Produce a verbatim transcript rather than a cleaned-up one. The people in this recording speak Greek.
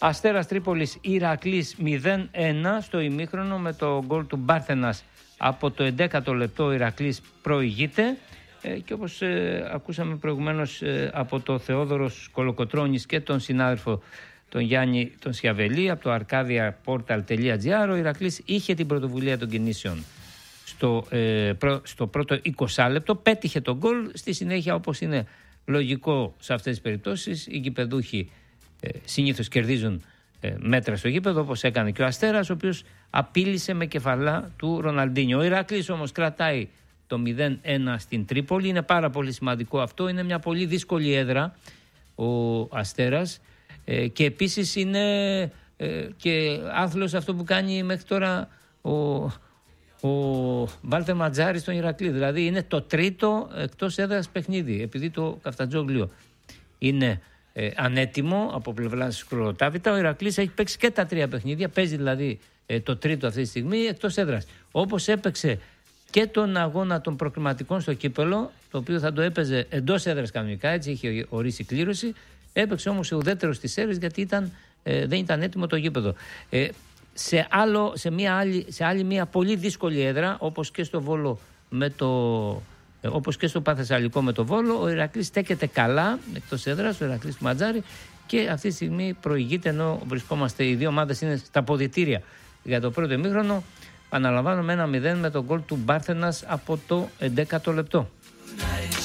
Αστέρας Τρίπολης Ηρακλής μηδέν ένα στο ημίχρονο με το γκολ του Μπάρθενας από το ενδέκατο λεπτό. Ο Ηρακλής προηγείται ε, και όπως ε, ακούσαμε προηγουμένως ε, από το Θεόδωρος Κολοκοτρώνης και τον συνάδελφο τον Γιάννη τον Σιαβελή από το arcadia portal τελεία gr, ο Ηρακλής είχε την πρωτοβουλία των κινήσεων στο, ε, πρω, στο πρώτο είκοσι λεπτό, πέτυχε τον γκολ. Στη συνέχεια, όπως είναι λογικό σε αυτές τις περιπτώσεις, οι γηπεδούχοι ε, συνήθως κερδίζουν ε, μέτρα στο γήπεδο, όπως έκανε και ο Αστέρας, ο οποίος απείλησε με κεφαλά του Ροναλντίνιο. Ο Ηρακλής όμως κρατάει το μηδέν ένα στην Τρίπολη. Είναι πάρα πολύ σημαντικό αυτό. Είναι μια πολύ δύσκολη έδρα ο Αστέρας ε, και επίσης είναι ε, και άθλος αυτό που κάνει μέχρι τώρα ο, ο Βάλτερ Ματζάρης στον Ηρακλή. Δηλαδή είναι το τρίτο εκτός έδρας παιχνίδι, επειδή το Καφτατζόγλιο είναι ε, ανέτοιμο από πλευράς Κροτάβητα. Ο Ηρακλής έχει παίξει και τα τρία παιχνίδια, παίζει δηλαδή ε, το τρίτο αυτή τη στιγμή εκτός έδρας. Όπως έπαιξε και τον αγώνα των προκριματικών στο κύπελο, το οποίο θα το έπαιζε εντός έδρας κανονικά, έτσι είχε ορίσει κλήρωση. Έπαιξε όμως ουδέτερος στις σέρες γιατί ήταν, ε, δεν ήταν έτοιμο το γήπεδο. Ε, σε, άλλο, σε, μια άλλη, σε άλλη μια πολύ δύσκολη έδρα, όπως και στο Βόλο με το, ε, όπως και στο Παθεσσαλικό με το Βόλο, ο Ηρακλής στέκεται καλά εκτός έδρας, ο Ηρακλής του Ματζάρη, και αυτή τη στιγμή προηγείται, ενώ βρισκόμαστε, οι δύο ομάδες είναι στα αποδυτήρια για το πρώτο ημίχρονο. Αναλαμβάνουμε ένα μηδέν με τον γκολ του Μπάρθενας από το ενδέκατο λεπτό.